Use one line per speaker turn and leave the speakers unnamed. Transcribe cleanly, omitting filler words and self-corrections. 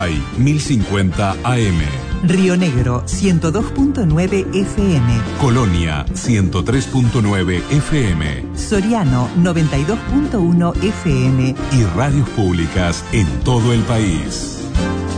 Uruguay 1050 AM.
Río Negro 102.9 FM.
Colonia 103.9 FM.
Soriano 92.1 FM.
Y radios públicas en todo el país.